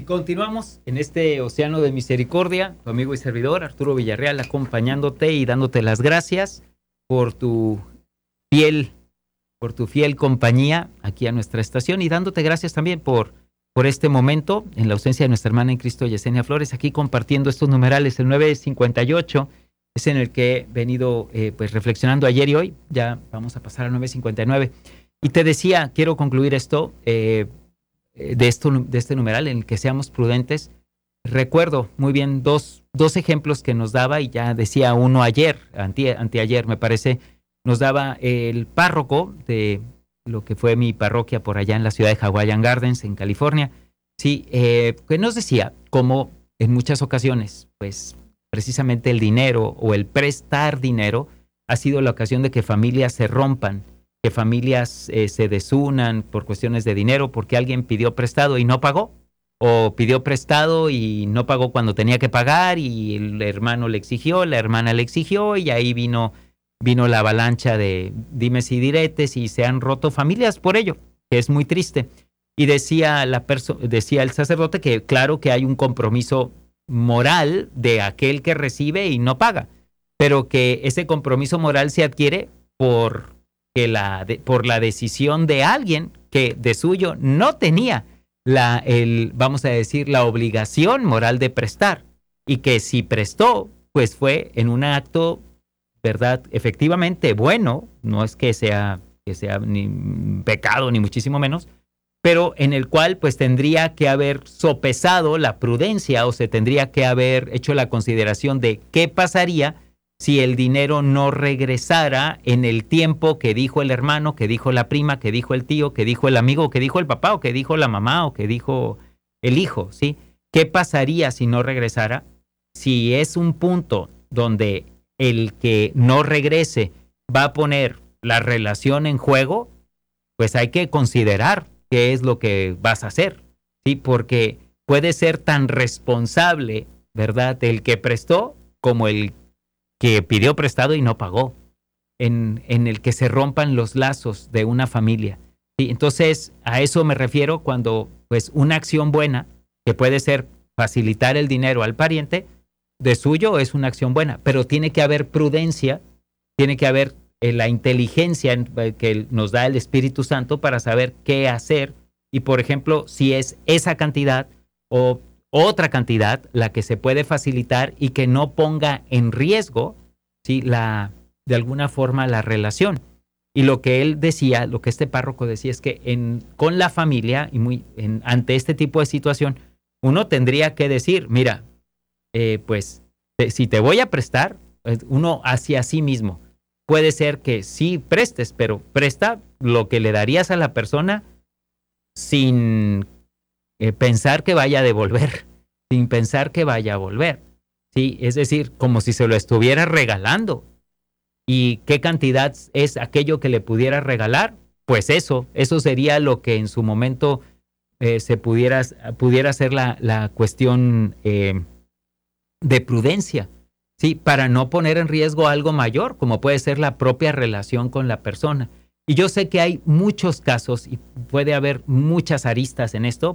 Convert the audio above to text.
continuamos en este océano de misericordia, tu amigo y servidor Arturo Villarreal, acompañándote y dándote las gracias por tu fiel compañía aquí a nuestra estación, y dándote gracias también por este momento, en la ausencia de nuestra hermana en Cristo, Yesenia Flores, aquí compartiendo estos numerales. El 958 es en el que he venido pues reflexionando ayer y hoy. Ya vamos a pasar al 959. Y te decía, quiero concluir esto, de este numeral en el que seamos prudentes. Recuerdo muy bien dos ejemplos que nos daba, y ya decía uno ayer, anteayer me parece, nos daba el párroco de lo que fue mi parroquia por allá en la ciudad de Hawaiian Gardens, en California. Sí, que nos decía cómo en muchas ocasiones, pues precisamente el dinero o el prestar dinero ha sido la ocasión de que familias se rompan, que familias se desunan por cuestiones de dinero, porque alguien pidió prestado y no pagó, o pidió prestado y no pagó cuando tenía que pagar, y el hermano le exigió, la hermana le exigió, y ahí vino la avalancha de dimes y diretes, y se han roto familias por ello, que es muy triste. Y decía el sacerdote que claro que hay un compromiso moral de aquel que recibe y no paga, pero que ese compromiso moral se adquiere por la decisión de alguien que de suyo no tenía vamos a decir, la obligación moral de prestar, y que si prestó, pues fue en un acto, ¿verdad?, efectivamente bueno, no es que sea ni pecado ni muchísimo menos, pero en el cual pues tendría que haber sopesado la prudencia, o se tendría que haber hecho la consideración de qué pasaría si el dinero no regresara en el tiempo que dijo el hermano, que dijo la prima, que dijo el tío, que dijo el amigo, que dijo el papá, o que dijo la mamá, o que dijo el hijo, ¿sí? ¿Qué pasaría si no regresara? Si es un punto donde el que no regrese va a poner la relación en juego, pues hay que considerar qué es lo que vas a hacer, ¿sí? Porque puede ser tan responsable, ¿verdad?, el que prestó como el que pidió prestado y no pagó, en el que se rompan los lazos de una familia, ¿sí? Entonces, a eso me refiero cuando, pues, una acción buena, que puede ser facilitar el dinero al pariente, de suyo es una acción buena, pero tiene que haber prudencia, tiene que haber la inteligencia que nos da el Espíritu Santo para saber qué hacer, y por ejemplo, si es esa cantidad o otra cantidad la que se puede facilitar y que no ponga en riesgo, ¿sí?, de alguna forma la relación. Y lo que él decía, lo que este párroco decía, es que con la familia y ante este tipo de situación, uno tendría que decir, mira, pues si te voy a prestar, uno hacia sí mismo. Puede ser que sí prestes, pero presta lo que le darías a la persona sin pensar que vaya a devolver, sin pensar que vaya a volver, ¿sí? Es decir, como si se lo estuviera regalando. ¿Y qué cantidad es aquello que le pudiera regalar? Pues eso sería lo que en su momento se pudiera ser la cuestión de prudencia, ¿sí?, para no poner en riesgo algo mayor, como puede ser la propia relación con la persona. Y yo sé que hay muchos casos y puede haber muchas aristas en esto,